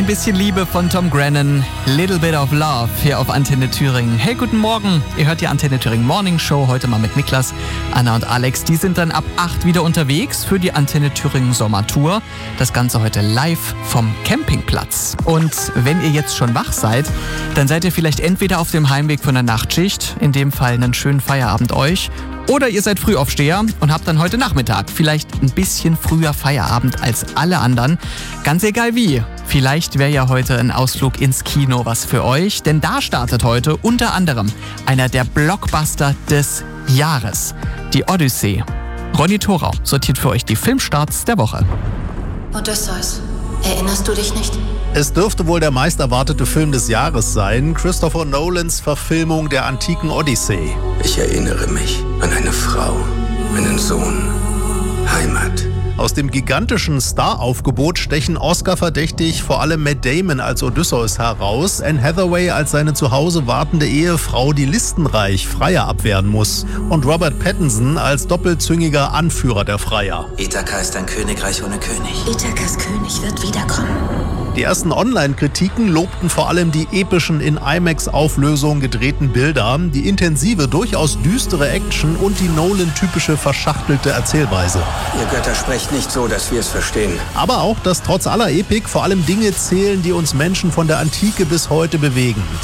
Ein bisschen Liebe von Tom Grennan, Little Bit of Love hier auf Antenne Thüringen. Hey, guten Morgen. Ihr hört die Antenne Thüringen Morning Show, heute mal mit Niklas, Anna und Alex. Die sind dann ab 8 wieder unterwegs für die Antenne Thüringen Sommertour. Das Ganze heute live vom Campingplatz. Und wenn ihr jetzt schon wach seid, dann seid ihr vielleicht entweder auf dem Heimweg von der Nachtschicht, in dem Fall einen schönen Feierabend euch, oder ihr seid Frühaufsteher und habt dann heute Nachmittag vielleicht ein bisschen früher Feierabend als alle anderen. Ganz egal wie. Vielleicht wäre ja heute ein Ausflug ins Kino was für euch, denn da startet heute unter anderem einer der Blockbuster des Jahres, die Odyssee. Ronny Thorau sortiert für euch die Filmstarts der Woche. Odysseus, erinnerst du dich nicht? Es dürfte wohl der meist erwartete Film des Jahres sein, Christopher Nolans Verfilmung der antiken Odyssee. Ich erinnere mich an eine Frau, einen Sohn, Heimat. Aus dem gigantischen Star-Aufgebot stechen Oscar-verdächtig vor allem Matt Damon als Odysseus heraus, Anne Hathaway als seine zu Hause wartende Ehefrau, die listenreich Freier abwehren muss, und Robert Pattinson als doppelzüngiger Anführer der Freier. Ithaka ist ein Königreich ohne König. Ithakas König wird wiederkommen. Die ersten Online-Kritiken lobten vor allem die epischen in IMAX-Auflösung gedrehten Bilder, die intensive, durchaus düstere Action und die Nolan-typische verschachtelte Erzählweise. Ihr Götter sprecht nicht so, dass wir es verstehen. Aber auch, dass trotz aller Epik vor allem Dinge zählen, die uns Menschen von der Antike bis heute bewegen.